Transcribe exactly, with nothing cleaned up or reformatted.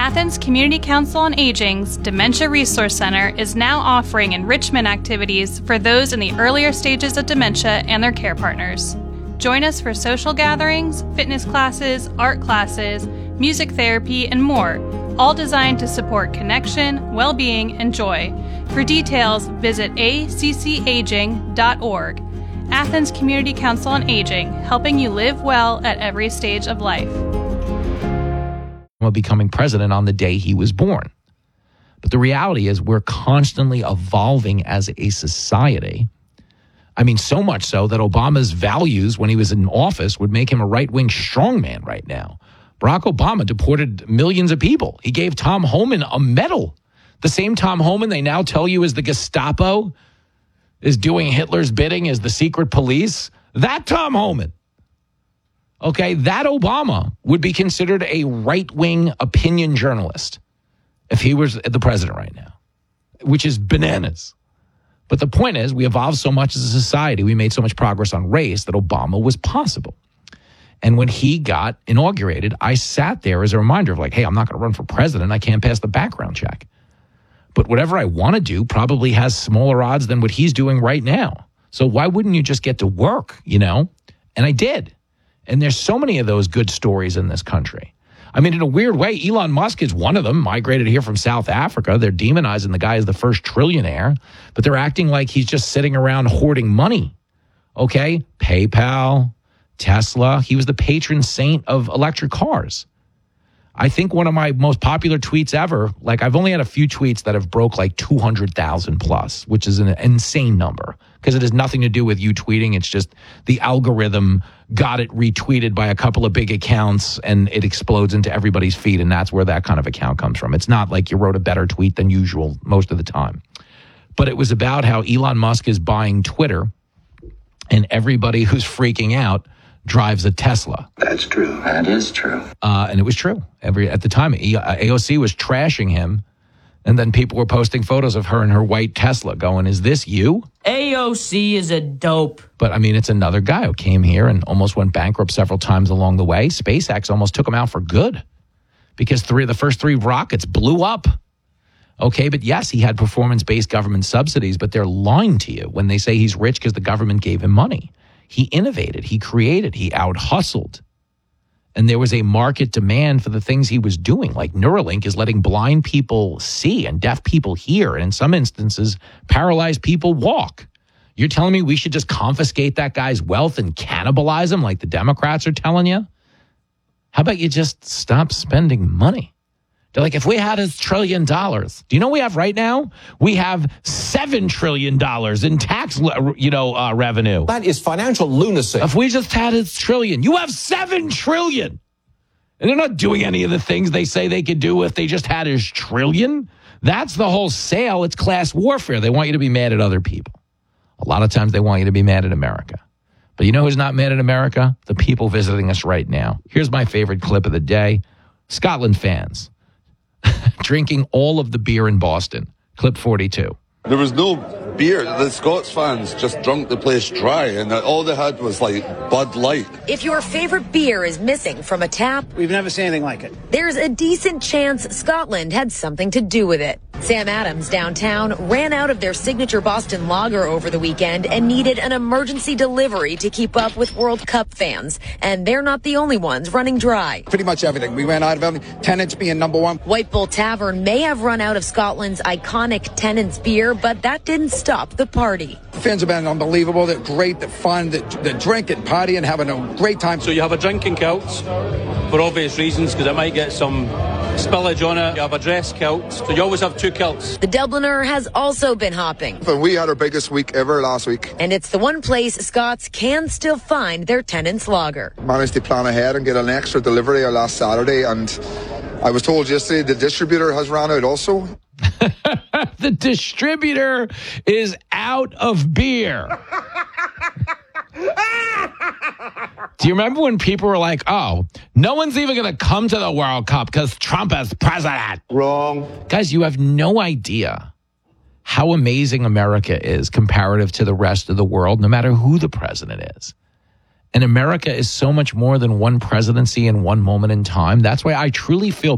Athens Community Council on Aging's Dementia Resource Center is now offering enrichment activities for those in the earlier stages of dementia and their care partners. Join us for social gatherings, fitness classes, art classes, music therapy, and more, all designed to support connection, well-being, and joy. For details, visit a c c aging dot org. Athens Community Council on Aging, helping you live well at every stage of life. Becoming president on the day he was born. But the reality is we're constantly evolving as a society. I mean, so much so that Obama's values when he was in office would make him a right-wing strongman right now. Barack Obama deported millions of people. He gave Tom Homan a medal. The same Tom Homan they now tell you is the Gestapo, is doing Hitler's bidding as the secret police. That Tom Homan. Okay, that Obama would be considered a right-wing opinion journalist if he was the president right now, which is bananas. But the point is, we evolved so much as a society, we made so much progress on race that Obama was possible. And when he got inaugurated, I sat there as a reminder of like, hey, I'm not going to run for president. I can't pass the background check. But whatever I want to do probably has smaller odds than what he's doing right now. So why wouldn't you just get to work, you know? And I did. And there's so many of those good stories in this country. I mean, in a weird way, Elon Musk is one of them, migrated here from South Africa. They're demonizing the guy as the first trillionaire, but they're acting like he's just sitting around hoarding money. Okay? PayPal, Tesla. He was the patron saint of electric cars. I think one of my most popular tweets ever, like I've only had a few tweets that have broke like two hundred thousand plus, which is an insane number because it has nothing to do with you tweeting. It's just the algorithm got it retweeted by a couple of big accounts and it explodes into everybody's feed. And that's where that kind of account comes from. It's not like you wrote a better tweet than usual most of the time. But it was about how Elon Musk is buying Twitter and everybody who's freaking out drives a Tesla. That's true. That is true. Uh, and it was true. Every at the time, A O C was trashing him, and then people were posting photos of her in her white Tesla going, is this you? A O C is a dope. But, I mean, it's another guy who came here and almost went bankrupt several times along the way. SpaceX almost took him out for good because three of the first three rockets blew up. Okay, but yes, he had performance-based government subsidies, but they're lying to you when they say he's rich because the government gave him money. He innovated, he created, he out-hustled. And there was a market demand for the things he was doing. Like Neuralink is letting blind people see and deaf people hear. And in some instances, paralyzed people walk. You're telling me we should just confiscate that guy's wealth and cannibalize him like the Democrats are telling you? How about you just stop spending money? They're like, if we had a trillion dollars, do you know what we have right now? We have seven trillion dollars in tax, you know, uh, revenue. That is financial lunacy. If we just had a trillion, you have seven trillion. And they're not doing any of the things they say they could do if they just had a trillion. That's the whole sale. It's class warfare. They want you to be mad at other people. A lot of times they want you to be mad at America. But you know who's not mad at America? The people visiting us right now. Here's my favorite clip of the day. Scotland fans. Drinking all of the beer in Boston. Clip forty-two. There was no beer. The Scots fans just drunk the place dry, and all they had was like Bud Light. If your favorite beer is missing from a tap, we've never seen anything like it. There's a decent chance Scotland had something to do with it. Sam Adams downtown ran out of their signature Boston Lager over the weekend and needed an emergency delivery to keep up with World Cup fans. And they're not the only ones running dry. Pretty much everything. We ran out of everything. Tennent's being number one. White Bull Tavern may have run out of Scotland's iconic Tennent's beer, but that didn't stop the party. The fans have been unbelievable. They're great. They're fun. They're, they're drinking, partying, having a great time. So you have a drinking kilt for obvious reasons, because it might get some spillage on it. You have a dress kilt, so you always have two kilts. The Dubliner has also been hopping. And we had our biggest week ever last week. And it's the one place Scots can still find their Tennent's Lager. Managed to plan ahead and get an extra delivery last Saturday, and I was told yesterday the distributor has ran out also. The distributor is out of beer. Do you remember when people were like, oh, no one's even going to come to the World Cup because Trump is president? Wrong. Guys, you have no idea how amazing America is comparative to the rest of the world, no matter who the president is. And America is so much more than one presidency in one moment in time. That's why I truly feel